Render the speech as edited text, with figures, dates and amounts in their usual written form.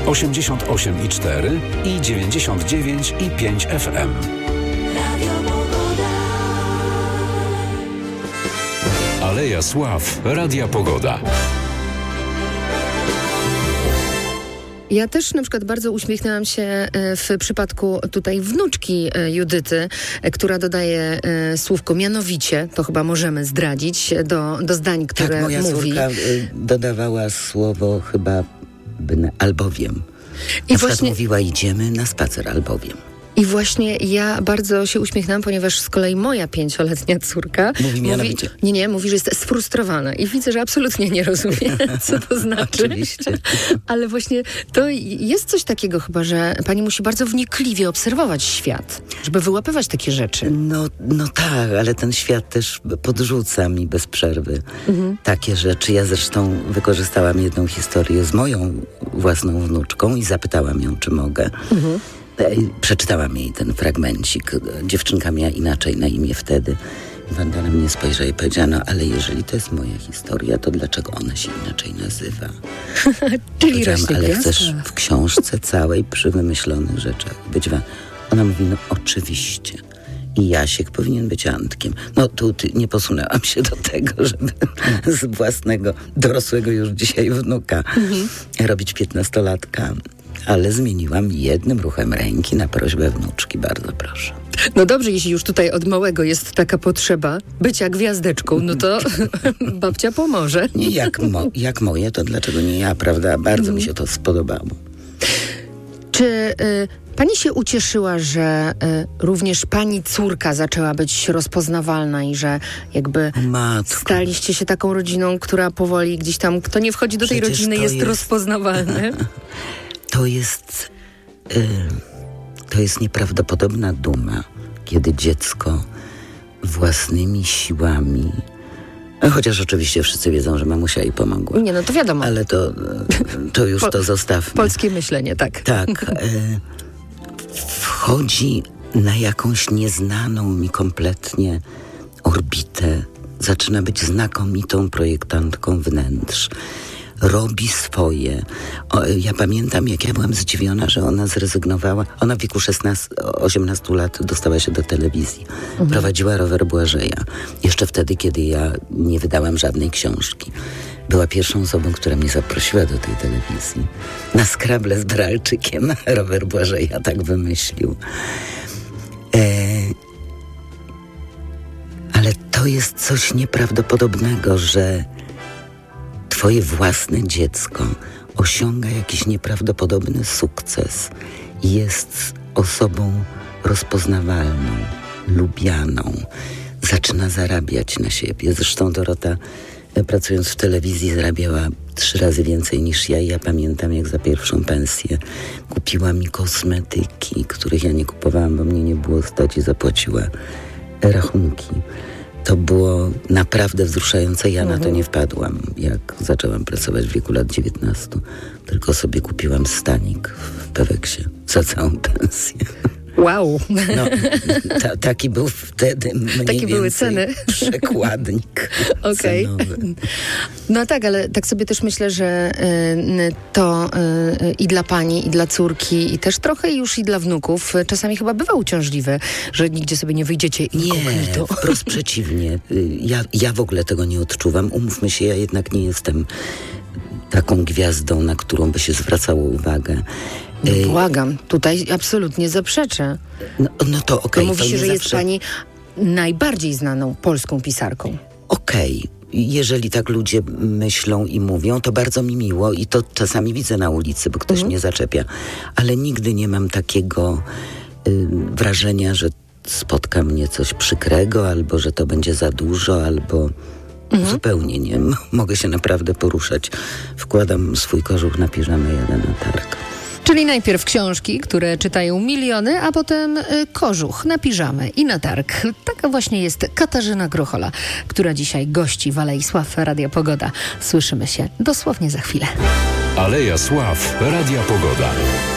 88,4 i 99,5 FM. Aleja Sław Radia Pogoda. Ja też na przykład bardzo uśmiechnęłam się w przypadku tutaj wnuczki Judyty, która dodaje słówko mianowicie, to chyba możemy zdradzić, do zdań, które tak, moja mówi. córka dodawała słowo chyba albowiem. I na właśnie przykład mówiła idziemy na spacer albowiem. I właśnie ja bardzo się uśmiechnęłam, ponieważ z kolei moja 5-letnia córka mówi, że jest sfrustrowana i widzę, że absolutnie nie rozumie, co to znaczy. Oczywiście. Ale właśnie to jest coś takiego chyba, że pani musi bardzo wnikliwie obserwować świat, żeby wyłapywać takie rzeczy. No tak, ale ten świat też podrzuca mi bez przerwy takie rzeczy. Ja zresztą wykorzystałam jedną historię z moją własną wnuczką i zapytałam ją, czy mogę. Przeczytałam jej ten fragmencik. Dziewczynka miała inaczej na imię wtedy. Wanda na mnie spojrzała i powiedziała, no ale jeżeli to jest moja historia, to dlaczego ona się inaczej nazywa? Czyli ale chcesz w książce całej przy wymyślonych rzeczach być Ona mówi, no oczywiście. I Jasiek powinien być Antkiem. No tu nie posunęłam się do tego, żeby z własnego, dorosłego już dzisiaj wnuka robić 15-latka. Ale zmieniłam jednym ruchem ręki na prośbę wnuczki. Bardzo proszę. No dobrze, jeśli już tutaj od małego jest taka potrzeba bycia gwiazdeczką, no to babcia pomoże. Nie jak moje, to dlaczego nie ja, prawda? Bardzo mi się to spodobało. Czy pani się ucieszyła, że również pani córka zaczęła być rozpoznawalna i że jakby staliście się taką rodziną, która powoli gdzieś tam, kto nie wchodzi do tej rodziny, jest rozpoznawalny? To jest nieprawdopodobna duma, kiedy dziecko własnymi siłami, chociaż oczywiście wszyscy wiedzą, że mamusia jej pomogła. Nie, no to wiadomo. Ale to już to zostawmy. Polskie myślenie, tak. Tak. Wchodzi na jakąś nieznaną mi kompletnie orbitę. Zaczyna być znakomitą projektantką wnętrz. Robi swoje. Ja pamiętam, jak ja byłam zdziwiona, że ona zrezygnowała. Ona w wieku 18 lat dostała się do telewizji. Prowadziła Rower Błażeja. Jeszcze wtedy, kiedy ja nie wydałam żadnej książki. Była pierwszą osobą, która mnie zaprosiła do tej telewizji. Na skrable z Bralczykiem. Rower Błażeja tak wymyślił. Ale to jest coś nieprawdopodobnego, że twoje własne dziecko osiąga jakiś nieprawdopodobny sukces i jest osobą rozpoznawalną, lubianą. Zaczyna zarabiać na siebie. Zresztą Dorota, pracując w telewizji, zarabiała 3 razy więcej niż ja. I ja pamiętam, jak za pierwszą pensję kupiła mi kosmetyki, których ja nie kupowałam, bo mnie nie było stać, i zapłaciła rachunki. To było naprawdę wzruszające. Ja na to nie wpadłam, jak zaczęłam pracować w wieku lat 19. Tylko sobie kupiłam stanik w Peweksie za całą pensję. Wow. No, taki był wtedy Takie były ceny. Przekładnik cenowy. No tak, ale tak sobie też myślę, że to i dla pani, i dla córki, i też trochę już i dla wnuków czasami chyba bywa uciążliwe, że nigdzie sobie nie wyjdziecie inkognito. Nie, wprost przeciwnie. Ja w ogóle tego nie odczuwam. Umówmy się, ja jednak nie jestem taką gwiazdą, na którą by się zwracało uwagę. Błagam, tutaj absolutnie zaprzeczę. No to okej. Mówi się, że jest pani najbardziej znaną polską pisarką. Okej. Jeżeli tak ludzie myślą i mówią, to bardzo mi miło i to czasami widzę na ulicy, bo ktoś mnie zaczepia. Ale nigdy nie mam takiego wrażenia, że spotka mnie coś przykrego, albo że to będzie za dużo, albo zupełnie nie. Mogę się naprawdę poruszać. Wkładam swój kożuch na piżamę, jadę na targ. Czyli najpierw książki, które czytają miliony, a potem kożuch na piżamę i na targ. Taka właśnie jest Katarzyna Grochola, która dzisiaj gości w Alei Sław Radia Pogoda. Słyszymy się dosłownie za chwilę. Aleja Sław Radia Pogoda.